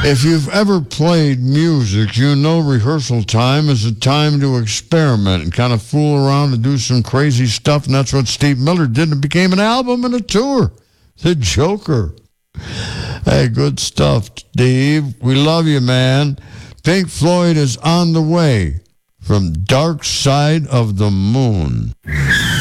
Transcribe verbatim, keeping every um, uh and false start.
If you've ever played music, you know rehearsal time is a time to experiment and kind of fool around and do some crazy stuff, and that's what Steve Miller did. It became an album and a tour. The Joker. Hey, good stuff, Steve. We love you, man. Pink Floyd is on the way from Dark Side of the Moon.